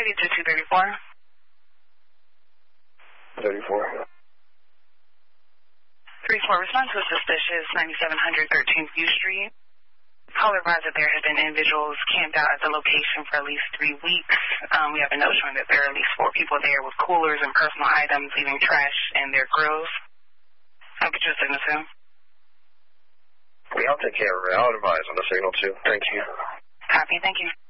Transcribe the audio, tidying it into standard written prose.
to 234. 34. 3-4, respond to a suspicious 9700 13th U Street. Caller advised that there had been individuals camped out at the location for at least 3 weeks. We have a note showing that there are at least 4 people there with coolers and personal items, leaving trash in their grills. I'll get you a signal soon. Yeah, I'll take care of it. I'll advise on the signal too. Thank you. Copy, thank you.